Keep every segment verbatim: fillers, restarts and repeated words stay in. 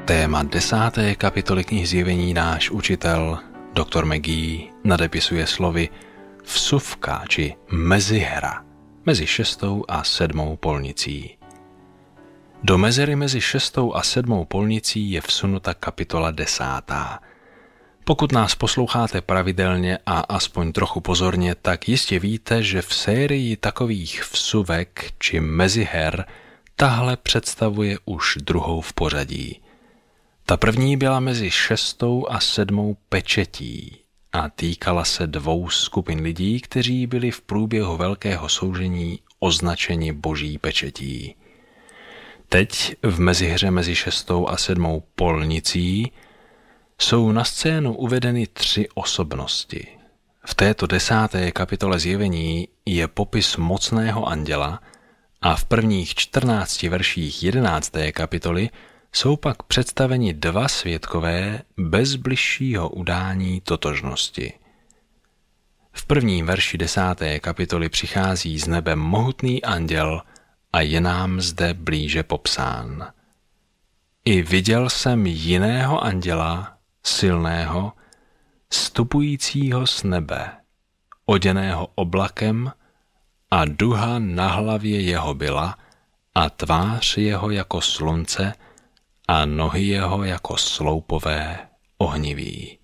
Téma desáté kapitoly knihy Zjevení náš učitel doktor McGee nadepisuje slovy vsuvka či mezihra mezi šestou a sedmou polnicí. Do mezery mezi šestou a sedmou polnicí je vsunuta kapitola desátá. Pokud nás posloucháte pravidelně a aspoň trochu pozorně, tak jistě víte, že v sérii takových vsuvek či meziher tahle představuje už druhou v pořadí. Ta první byla mezi šestou a sedmou pečetí a týkala se dvou skupin lidí, kteří byli v průběhu velkého soužení označeni boží pečetí. Teď v mezihře mezi šestou a sedmou polnicí jsou na scénu uvedeny tři osobnosti. V této desáté kapitole Zjevení je popis mocného anděla a v prvních čtrnácti verších jedenácté kapitoly jsou pak představeni dva svědkové bez bližšího udání totožnosti. V prvním verši desáté kapitoly přichází z nebe mohutný anděl a je nám zde blíže popsán. I viděl jsem jiného anděla, silného, vstupujícího z nebe, oděného oblakem a duha na hlavě jeho byla a tvář jeho jako slunce a nohy jeho jako sloupové ohniví.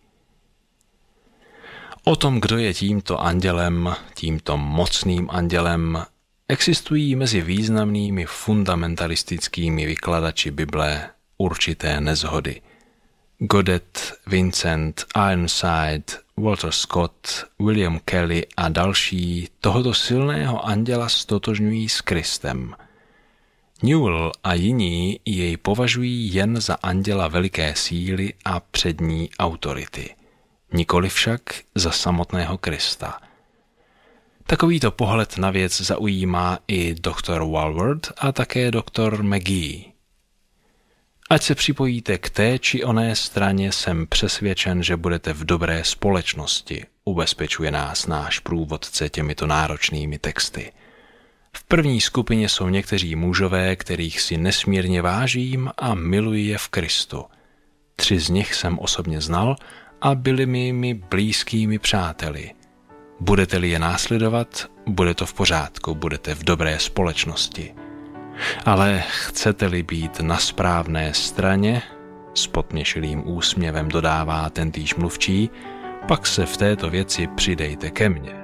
O tom, kdo je tímto andělem, tímto mocným andělem, existují mezi významnými fundamentalistickými vykladači Bible určité nezhody. Godet, Vincent, Ironside, Walter Scott, William Kelly a další tohoto silného anděla stotožňují s Kristem. Newell a jiní jej považují jen za anděla veliké síly a přední autority, nikoli však za samotného Krista. Takovýto pohled na věc zaujímá i doktor Walward a také doktor McGee. Ať se připojíte k té či oné straně, jsem přesvědčen, že budete v dobré společnosti, ubezpečuje nás náš průvodce těmito náročnými texty. V první skupině jsou někteří mužové, kterých si nesmírně vážím a miluji je v Kristu. Tři z nich jsem osobně znal a byli mými blízkými přáteli. Budete-li je následovat, bude to v pořádku, budete v dobré společnosti. Ale chcete-li být na správné straně, s potměšilým úsměvem dodává tentýž mluvčí, pak se v této věci přidejte ke mně.